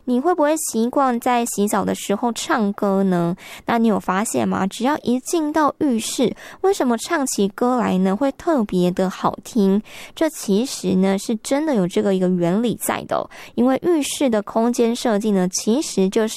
你会不会习惯在洗澡的时候唱歌呢？那你有发现吗？只要一进到浴室，为什么唱起歌来呢会特别的好听？这其实呢是真的有这个一个原理在的因为浴室的空间设计呢，其实就是